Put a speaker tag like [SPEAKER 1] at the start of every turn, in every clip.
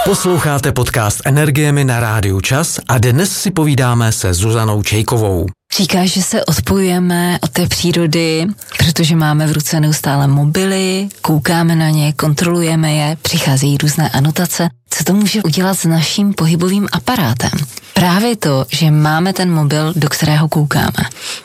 [SPEAKER 1] Posloucháte podcast Energiemi na Rádiu Čas a dnes si povídáme se Zuzanou Čejkovou.
[SPEAKER 2] Říkáš, že se odpojujeme od té přírody, protože máme v ruce neustále mobily, koukáme na ně, kontrolujeme je, přicházejí různé anotace. Co to může udělat s naším pohybovým aparátem? Právě to, že máme ten mobil, do kterého koukáme.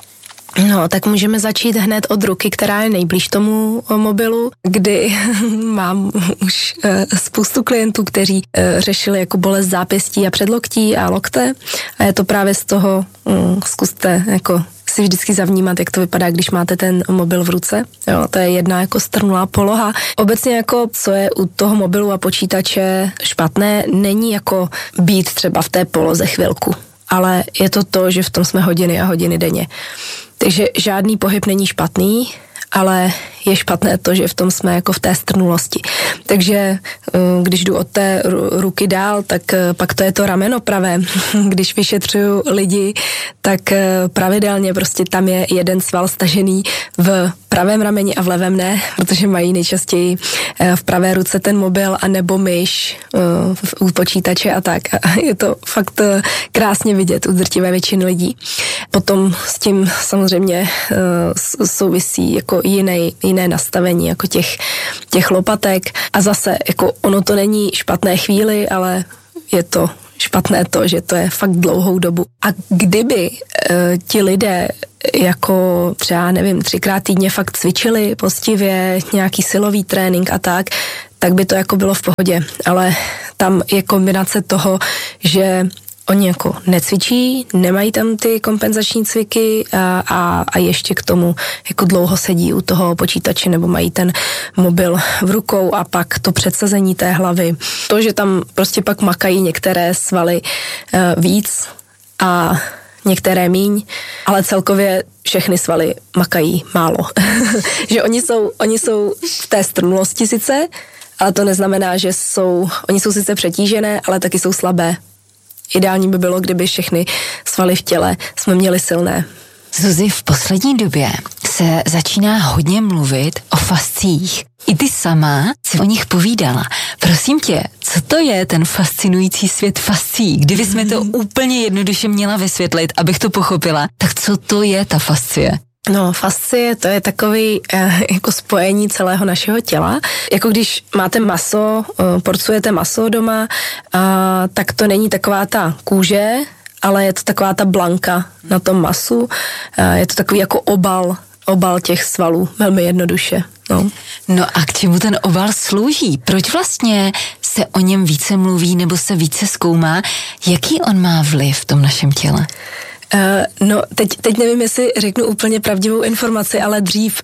[SPEAKER 3] No, tak můžeme začít hned od ruky, která je nejblíž tomu mobilu, kdy mám už spoustu klientů, kteří řešili jako bolest zápěstí a předloktí a lokte a je to právě z toho, zkuste jako si vždycky zavnímat, jak to vypadá, když máte ten mobil v ruce. Jo, to je jedna jako strnulá poloha. Obecně jako, co je u toho mobilu a počítače špatné, není jako být třeba v té poloze chvilku, ale je to, že v tom jsme hodiny a hodiny denně. Takže žádný pohyb není špatný, ale je špatné to, že v tom jsme jako v té strnulosti. Takže když jdu od té ruky dál, tak pak to je to rameno pravé. Když vyšetřuju lidi, tak pravidelně prostě tam je jeden sval stažený v pravém rameni a v levém ne, protože mají nejčastěji v pravé ruce ten mobil a nebo myš u počítače a tak. A je to fakt krásně vidět u drtivé většiny lidí. Potom s tím samozřejmě souvisí jako jiné nastavení jako těch lopatek a zase jako ono to není špatné chvíli, ale je to špatné to, že to je fakt dlouhou dobu. A kdyby ti lidé jako třeba, nevím, 3x týdně fakt cvičili poctivě, nějaký silový trénink a tak by to jako bylo v pohodě. Ale tam je kombinace toho, že oni jako necvičí, nemají tam ty kompenzační cviky a ještě k tomu jako dlouho sedí u toho počítače nebo mají ten mobil v rukou a pak to předsazení té hlavy. To, že tam prostě pak makají některé svaly víc a některé míň, ale celkově všechny svaly makají málo. Že oni jsou v té strnulosti sice, ale to neznamená, že oni jsou sice přetížené, ale taky jsou slabé. Ideální by bylo, kdyby všechny svaly v těle jsme měli silné.
[SPEAKER 2] Zuzi, v poslední době se začíná hodně mluvit o fasciích. I ty sama si o nich povídala. Prosím tě, co to je ten fascinující svět fascií? Kdyby jsme to úplně jednoduše měla vysvětlit, abych to pochopila, tak co to je ta fascie?
[SPEAKER 3] No, fascie, to je takový jako spojení celého našeho těla. Jako když máte maso, porcujete maso doma, tak to není taková ta kůže, ale je to taková ta blanka na tom masu. Je to takový jako obal těch svalů, velmi jednoduše.
[SPEAKER 2] No a k čemu ten obal slouží? Proč vlastně se o něm více mluví nebo se více zkoumá? Jaký on má vliv v tom našem těle?
[SPEAKER 3] No, teď nevím, jestli řeknu úplně pravdivou informaci, ale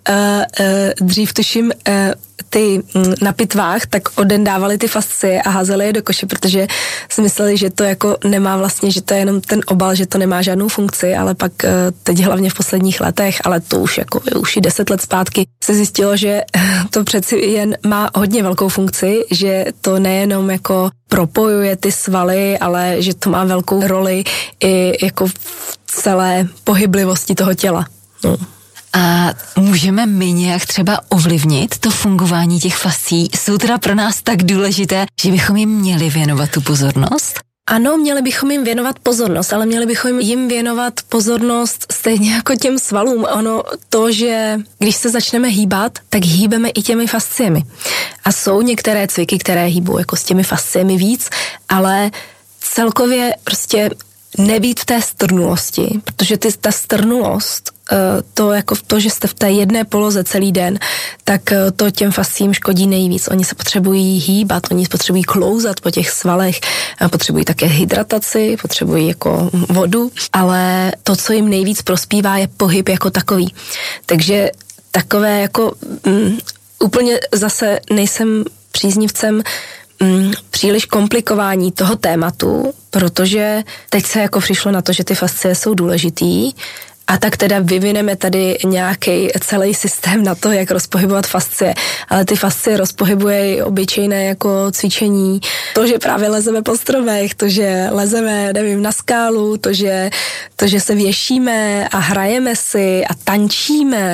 [SPEAKER 3] dřív tuším ty na pitvách, tak odendávali ty fascie a házeli je do koše, protože si mysleli, že to jako nemá vlastně, že to je jenom ten obal, že to nemá žádnou funkci, ale pak teď hlavně v posledních letech, ale to už i 10 let zpátky se zjistilo, že to přeci jen má hodně velkou funkci, že to nejenom jako propojuje ty svaly, ale že to má velkou roli i jako v celé pohyblivosti toho těla. No.
[SPEAKER 2] A můžeme my nějak třeba ovlivnit to fungování těch fascií? Jsou teda pro nás tak důležité, že bychom jim měli věnovat tu pozornost?
[SPEAKER 3] Ano, měli bychom jim věnovat pozornost, ale měli bychom jim věnovat pozornost stejně jako těm svalům. Ono to, že když se začneme hýbat, tak hýbeme i těmi fasciemi. A jsou některé cviky, které hýbou jako s těmi fasciemi víc, ale celkově prostě nebýt v té strnulosti, protože ta strnulost, to jako to, že jste v té jedné poloze celý den, tak to těm fasciím škodí nejvíc. Oni se potřebují hýbat, oni potřebují klouzat po těch svalech, potřebují také hydrataci, potřebují jako vodu, ale to, co jim nejvíc prospívá, je pohyb jako takový. Takže takové jako úplně zase nejsem příznivcem příliš komplikování toho tématu, protože teď se jako přišlo na to, že ty fascie jsou důležitý a tak teda vyvineme tady nějaký celý systém na to, jak rozpohybovat fascie. Ale ty fascie rozpohybuje i obyčejné jako cvičení. To, že právě lezeme po stromech, to, že lezeme, nevím, na skálu, to, že se věšíme a hrajeme si a tančíme,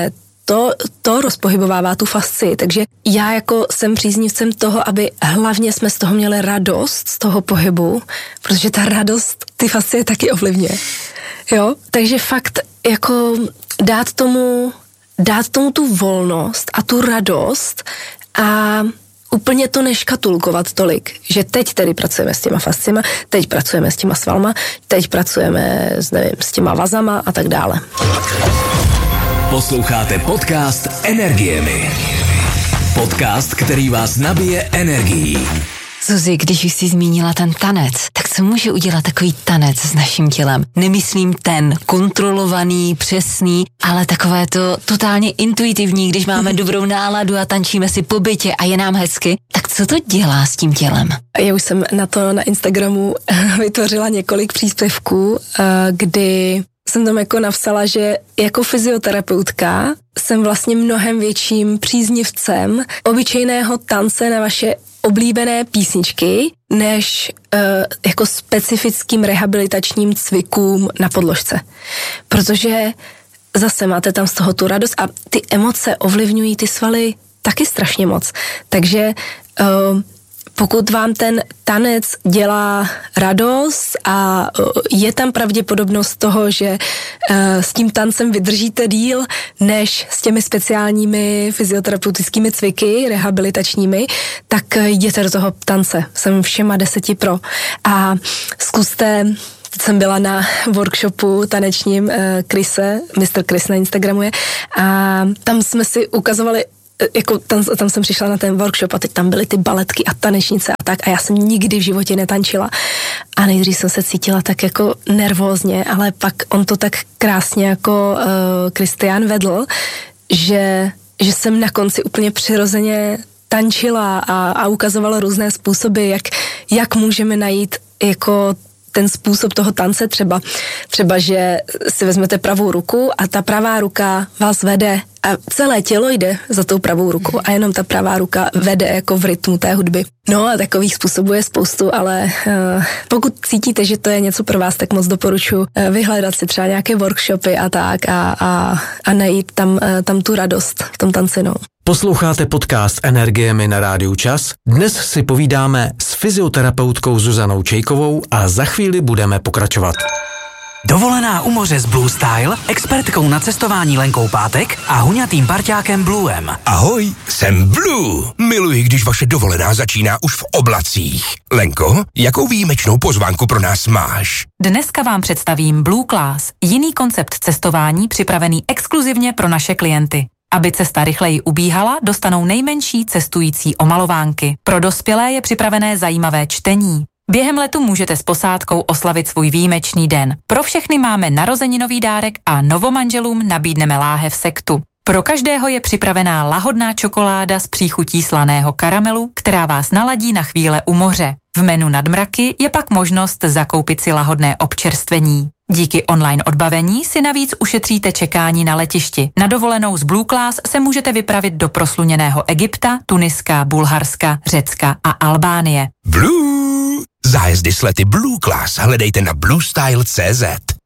[SPEAKER 3] to rozpohybovává tu fascii, takže já jako jsem příznivcem toho, aby hlavně jsme z toho měli radost, z toho pohybu, protože ta radost ty fascie taky ovlivňuje, jo, takže fakt jako dát tomu tu volnost a tu radost a úplně to neškatulkovat tolik, že teď tedy pracujeme s těma fasciema, teď pracujeme s těma svalma, teď pracujeme s těma vazama a tak dále.
[SPEAKER 4] Posloucháte podcast Energiemi. Podcast, který vás nabije energií.
[SPEAKER 2] Zuzi, když už jsi zmínila ten tanec, tak co může udělat takový tanec s naším tělem? Nemyslím ten kontrolovaný, přesný, ale takové to totálně intuitivní, když máme dobrou náladu a tančíme si po bytě a je nám hezky. Tak co to dělá s tím tělem?
[SPEAKER 3] Já už jsem na to na Instagramu vytvořila několik příspěvků, kdy jsem tam jako napsala, že jako fyzioterapeutka jsem vlastně mnohem větším příznivcem obyčejného tance na vaše oblíbené písničky, než jako specifickým rehabilitačním cvikům na podložce. Protože zase máte tam z toho tu radost a ty emoce ovlivňují ty svaly taky strašně moc. Takže pokud vám ten tanec dělá radost a je tam pravděpodobnost toho, že s tím tancem vydržíte díl, než s těmi speciálními fyzioterapeutickými cviky, rehabilitačními, tak jděte do toho tance. Jsem všema 10 pro. A zkuste, jsem byla na workshopu tanečním Krise, Mr. Chris na Instagramu je, a tam jsme si ukazovali jako tam jsem přišla na ten workshop a teď tam byly ty baletky a tanečnice a tak a já jsem nikdy v životě netančila a nejdřív jsem se cítila tak jako nervózně, ale pak on to tak krásně jako Kristián vedl, že jsem na konci úplně přirozeně tančila a ukazovala různé způsoby, jak můžeme najít jako ten způsob toho tance, třeba, že si vezmete pravou ruku a ta pravá ruka vás vede a celé tělo jde za tou pravou rukou a jenom ta pravá ruka vede jako v rytmu té hudby. No a takových způsobů je spoustu, ale pokud cítíte, že to je něco pro vás, tak moc doporučuji vyhledat si třeba nějaké workshopy a tak a najít tam tu radost v tom tanci, no.
[SPEAKER 1] Posloucháte podcast Energiemi na Rádiu Čas. Dnes si povídáme s fyzioterapeutkou Zuzanou Čejkovou a za chvíli budeme pokračovat.
[SPEAKER 5] Dovolená u moře s Blue Style, expertkou na cestování Lenkou Pátek a huňatým parťákem Bluem.
[SPEAKER 6] Ahoj, jsem Blue. Miluji, když vaše dovolená začíná už v oblacích. Lenko, jakou výjimečnou pozvánku pro nás máš?
[SPEAKER 7] Dneska vám představím Blue Class, jiný koncept cestování připravený exkluzivně pro naše klienty. Aby cesta rychleji ubíhala, dostanou nejmenší cestující omalovánky. Pro dospělé je připravené zajímavé čtení. Během letu můžete s posádkou oslavit svůj výjimečný den. Pro všechny máme narozeninový dárek a novomanželům nabídneme láhev sektu. Pro každého je připravená lahodná čokoláda s příchutí slaného karamelu, která vás naladí na chvíle u moře. V menu nad mraky je pak možnost zakoupit si lahodné občerstvení. Díky online odbavení si navíc ušetříte čekání na letišti. Na dovolenou z Blue Class se můžete vypravit do prosluněného Egypta, Tuniska, Bulharska, Řecka a Albánie.
[SPEAKER 6] Blue! Zájezdy s lety Blue Class hledejte na bluestyle.cz.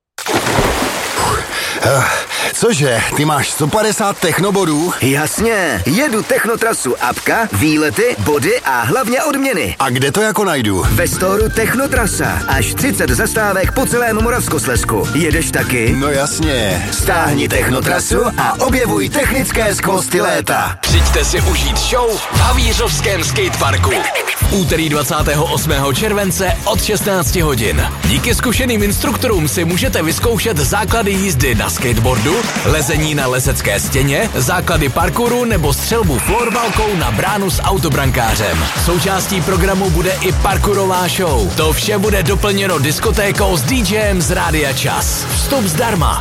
[SPEAKER 8] Cože, ty máš 150 technobodů?
[SPEAKER 9] Jasně, jedu Technotrasu apka, výlety, body a hlavně odměny.
[SPEAKER 8] A kde to jako najdu?
[SPEAKER 9] Ve storu Technotrasa, až 30 zastávek po celém Moravskoslezsku. Jedeš taky?
[SPEAKER 8] No jasně.
[SPEAKER 9] Stáhni Technotrasu a objevuj technické skvosty léta.
[SPEAKER 4] Přijďte si užít show v Havířovském skateparku. V úterý 28. července od 16 hodin. Díky zkušeným instruktorům si můžete vyzkoušet základy jízdy na skateboardu, lezení na lezecké stěně, základy parkouru nebo střelbu florbalkou na bránu s autobrankářem. Součástí programu bude i parkourová show. To vše bude doplněno diskotékou s DJem z Rádia Čas. Vstup zdarma.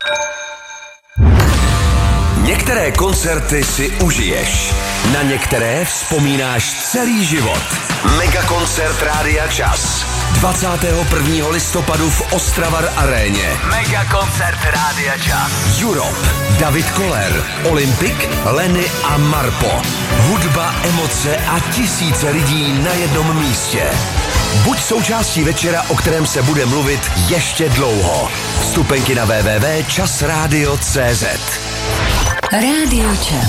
[SPEAKER 6] Některé koncerty si užiješ. Na některé vzpomínáš celý život. Megakoncert Rádia Čas. 21. listopadu v Ostravar aréně.
[SPEAKER 9] Megakoncert Rádia Čas.
[SPEAKER 6] Europe, David Koller, Olympic, Lenny a Marpo. Hudba, emoce a tisíce lidí na jednom místě. Buď součástí večera, o kterém se bude mluvit ještě dlouho. Vstupenky na www.časradio.cz.
[SPEAKER 2] Rádio Čas.